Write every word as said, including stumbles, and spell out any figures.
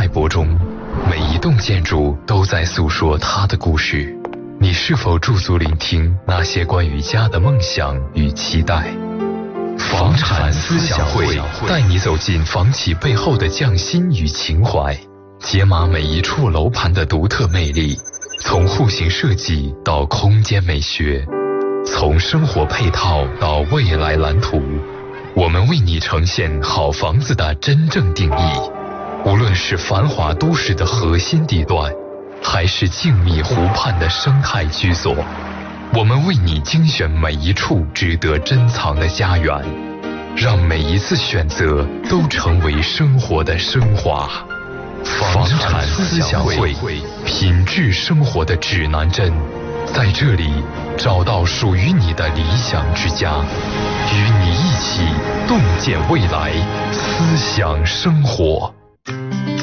脉搏中，每一栋建筑都在诉说它的故事。你是否驻足聆听那些关于家的梦想与期待？房产思想会带你走进房企背后的匠心与情怀，解码每一处楼盘的独特魅力，从户型设计到空间美学，从生活配套到未来蓝图，我们为你呈现好房子的真正定义。无论是繁华都市的核心地段，还是静谧湖畔的生态居所，我们为你精选每一处值得珍藏的家园，让每一次选择都成为生活的升华。房产思想会，品质生活的指南针，在这里找到属于你的理想之家，与你一起洞见未来，思想生活。